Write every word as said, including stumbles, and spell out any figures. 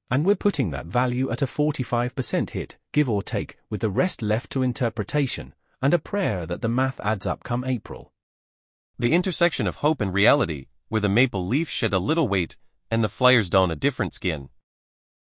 And we're putting that value at a forty-five percent hit, give or take, with the rest left to interpretation, and a prayer that the math adds up come April. The intersection of hope and reality, where the maple leaf shed a little weight, and the Flyers don a different skin.